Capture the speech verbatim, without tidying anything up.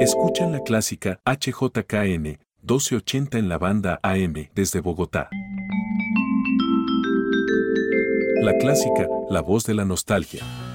Escuchan la clásica H J K N doce ochenta en la banda A M desde Bogotá. La clásica, la voz de la nostalgia.